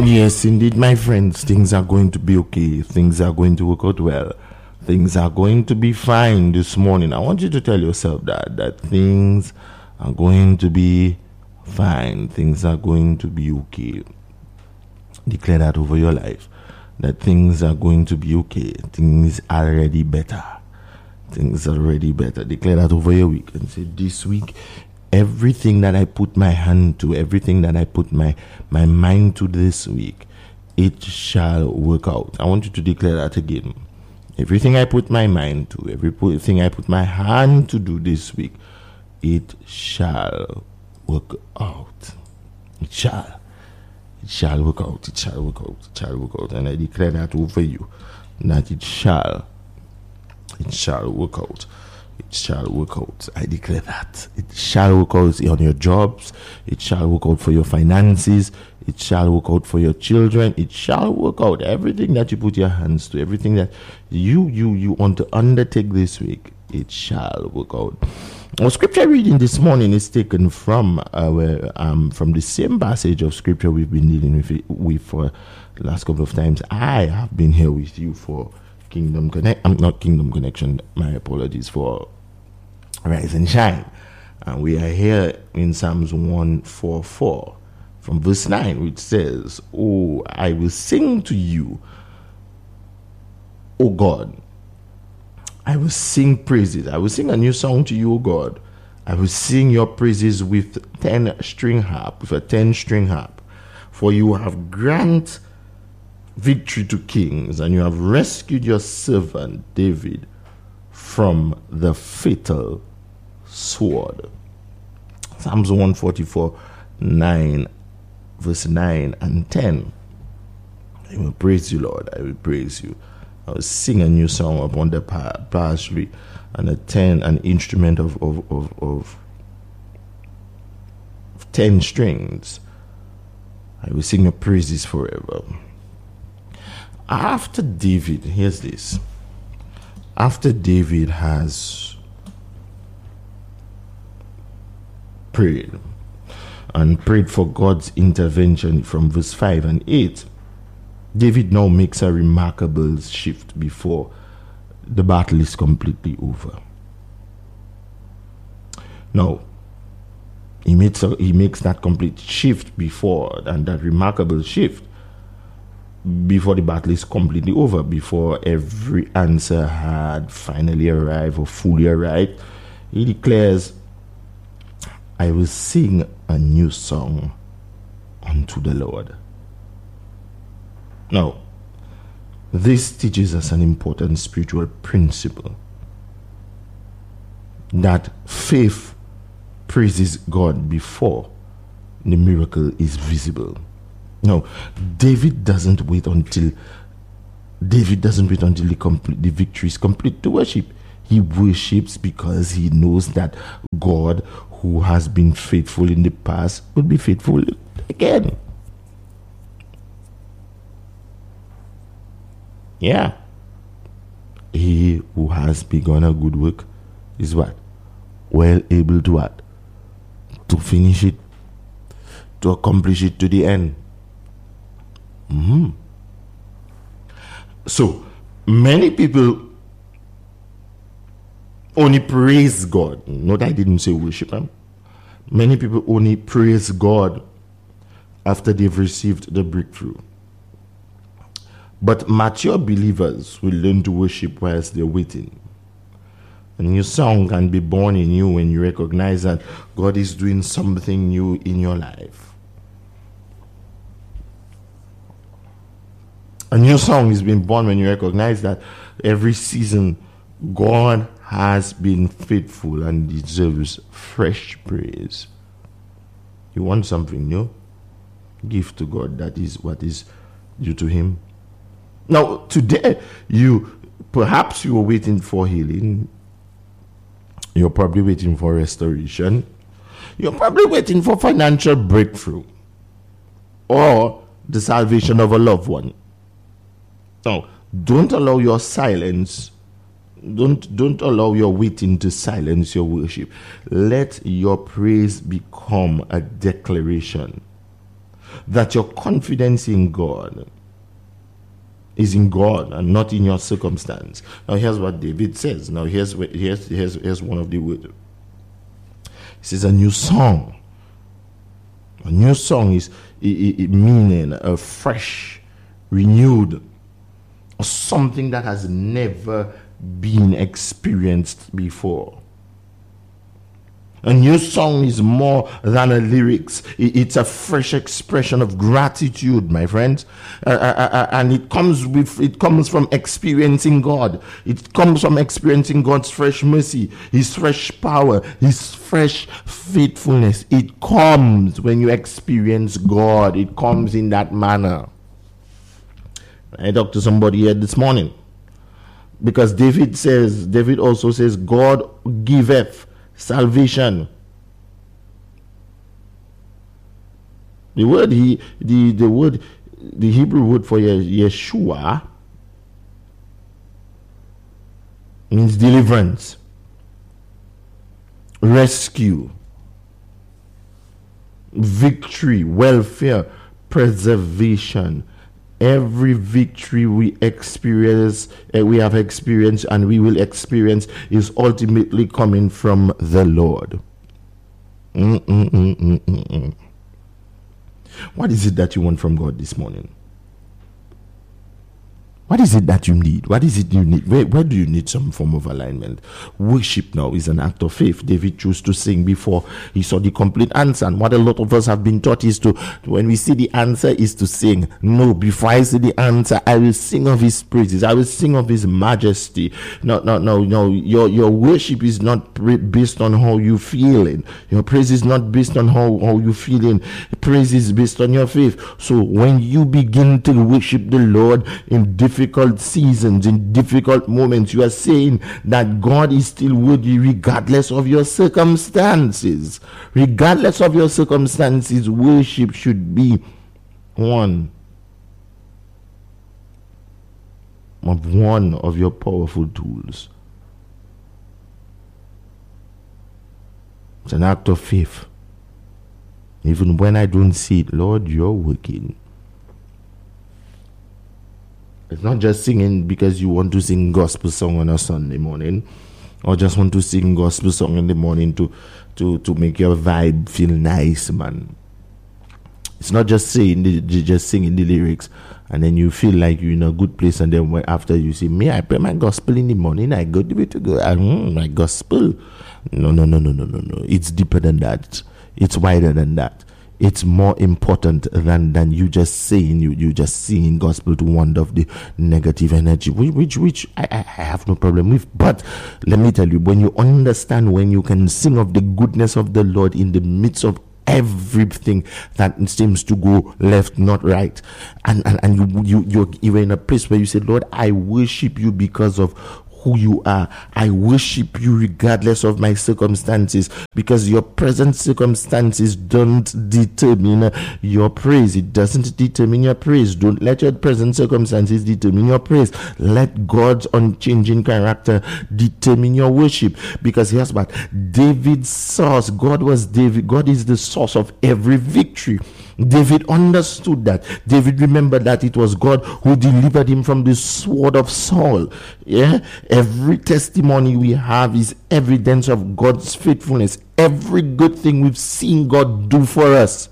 Yes, indeed, my friends, things are going to be okay. Things are going to work out well. Things are going to be fine this morning. I want you to tell yourself that things are going to be fine. Things are going to be okay. Declare that over your life. That things are going to be okay. Things are already better. Things are already better. Declare that over your week and say, this week, everything that I put my hand to, everything that I put my mind to this week, it shall work out. I want you to declare that again. Everything I put my mind to, everything I put my hand to do this week, it shall work out. It shall. It shall work out. It shall work out. It shall work out. And I declare that over you, that it shall work out. It shall work out. I declare that. It shall work out on your jobs. It shall work out for your finances. It shall work out for your children. It shall work out. Everything that you put your hands to, everything that you want to undertake this week, it shall work out. Our scripture reading this morning is taken from the same passage of scripture we've been dealing with for the last couple of times. I have been here with you for Kingdom Connect. Not Kingdom Connection. My apologies, for Rise and Shine. And we are here in Psalms 144 from verse 9, which says, "Oh, I will sing to you, O God. I will sing praises. I will sing a new song to you, O God. I will sing your praises with a 10-string harp. For you have granted victory to kings, and you have rescued your servant David from the fatal sword." Psalms 144, 9, verse 9 and 10. I will praise you, Lord. I will praise you. I will sing a new song upon the pastry, and an instrument of 10 strings. I will sing your praises forever. After David, here's this. After David has prayed for God's intervention from verse 5 and 8, David now makes a remarkable shift before the battle is completely over. Now, he makes that complete shift before, and that remarkable shift before the battle is completely over, before every answer had finally arrived or fully arrived. He declares, "I will sing a new song unto the Lord." Now, this teaches us an important spiritual principle, that faith praises God before the miracle is visible. Now, David doesn't wait until the victory is complete to worship. He worships because he knows that God, who has been faithful in the past, will be faithful again. Yeah. He who has begun a good work is what? Well able to what? To finish it, to accomplish it to the end. So, many people only praise God. Note, I didn't say worship him. Many people only praise God after they've received the breakthrough. But mature believers will learn to worship whilst they're waiting. A new song can be born in you when you recognize that God is doing something new in your life. A new song is being born when you recognize that every season God has been faithful and deserves fresh praise. You want something new? Give to God. That is what is due to him. Now, today, perhaps you are waiting for healing. You're probably waiting for restoration. You're probably waiting for financial breakthrough or the salvation of a loved one. Now, don't allow your silence, don't allow your waiting to silence your worship. Let your praise become a declaration. that your confidence in God is in God and not in your circumstance. Now here's what David says. Now here's one of the words. He says a new song. A new song is meaning a fresh, renewed, or something that has never been experienced before. A new song is more than a lyrics. It's a fresh expression of gratitude, my friends, and it comes from experiencing God. It comes from experiencing God's fresh mercy, His fresh power, His fresh faithfulness. It comes when you experience God. It comes in that manner. I talked to somebody here this morning, because David also says, God giveth salvation. The Hebrew word for Yeshua means deliverance, rescue, victory, welfare, preservation. Every victory we experience, we have experienced, and we will experience, is ultimately coming from the Lord. What is it that you want from God this morning? What is it that you need? What is it you need? Where do you need some form of alignment? Worship now is an act of faith. David chose to sing before he saw the complete answer. And what a lot of us have been taught is to, when we see the answer, is to sing. No, before I see the answer, I will sing of his praises. I will sing of his majesty. No. Your worship is not based on how you feeling. Your praise is not based on how you feeling. Praise is based on your faith. So when you begin to worship the Lord in difficult seasons, in difficult moments, you are saying that God is still worthy regardless of your circumstances. Regardless of your circumstances, worship should be one of your powerful tools. It's an act of faith. Even when I don't see it, Lord, you're working. It's not just singing because you want to sing gospel song on a Sunday morning, or just want to sing gospel song in the morning to make your vibe feel nice, man. It's not just singing the lyrics and then you feel like you're in a good place, and then after you say, me, I pray my gospel in the morning, I go to it to go, my gospel. No. It's deeper than that. It's wider than that. It's more important than you just saying you just singing gospel to ward off the negative energy, which I have no problem with. But let me tell you, when you understand, when you can sing of the goodness of the Lord in the midst of everything that seems to go left, not right, and you're in a place where you say, Lord, I worship you because of who you are. I worship you regardless of my circumstances, because your present circumstances don't determine your praise. It doesn't determine your praise. Don't let your present circumstances determine your praise. Let God's unchanging character determine your worship. Because here's what David's source, God is the source of every victory. David understood that. David remembered that it was God who delivered him from the sword of Saul. Yeah, every testimony we have is evidence of God's faithfulness. Every good thing we've seen God do for us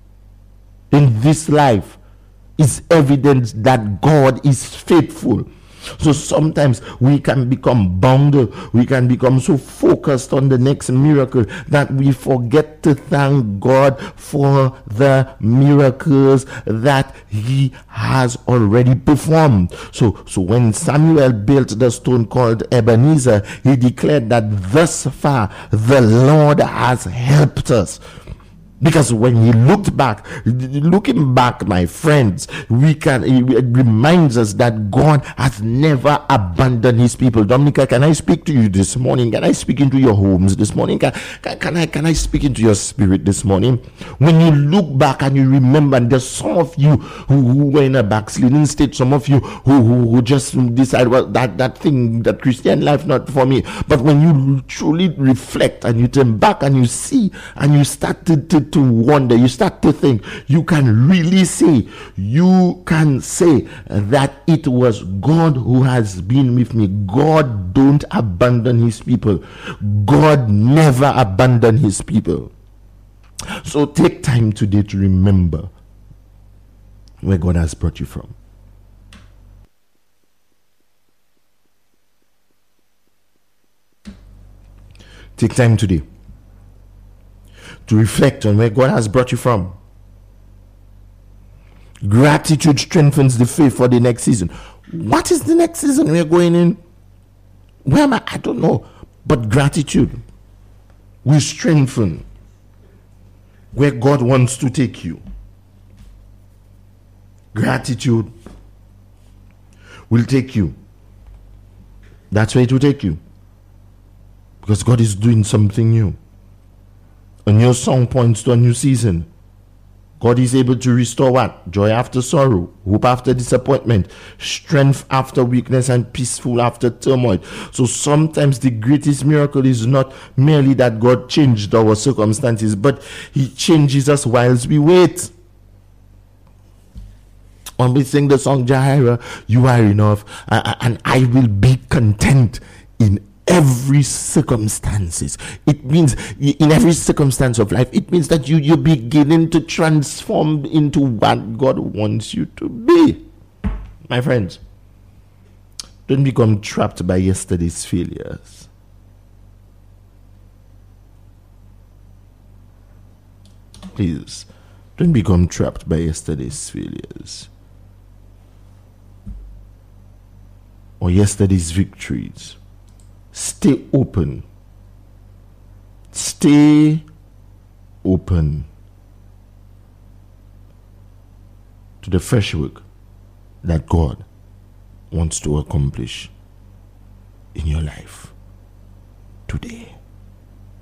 in this life is evidence that God is faithful. So sometimes we can become bound, we can become so focused on the next miracle that we forget to thank God for the miracles that he has already performed. So when Samuel built the stone called Ebenezer, he declared that thus far the Lord has helped us. Because when he looking back, my friends, it reminds us that God has never abandoned his people. Dominica, can I speak to you this morning? Can I speak into your homes this morning? Can I speak into your spirit this morning? When you look back and you remember, and there's some of you who were in a backsliding state, some of you who just decide, well, that Christian life not for me. But when you truly reflect and you turn back and you see and you start to to wonder, you start to think, you can really say, you can say that it was God who has been with me. God don't abandon his people. God never abandoned his people. So take time today to remember where God has brought you from. Take time today to reflect on where God has brought you from. Gratitude strengthens the faith for the next season. What is the next season we're going in? Where am I? I don't know. But gratitude will strengthen where God wants to take you. Gratitude will take you. That's where it will take you. Because God is doing something new. A new song points to a new season. God is able to restore what? Joy after sorrow, hope after disappointment, strength after weakness, and peaceful after turmoil. So sometimes the greatest miracle is not merely that God changed our circumstances, but he changes us whilst we wait. When we sing the song, Jireh, you are enough, and I will be content in every circumstances. It means in every circumstance of life, it means that you're beginning to transform into what God wants you to be. My friends, don't become trapped by yesterday's failures. Please, don't become trapped by yesterday's failures or yesterday's victories. Stay open. Stay open to the fresh work that God wants to accomplish in your life today.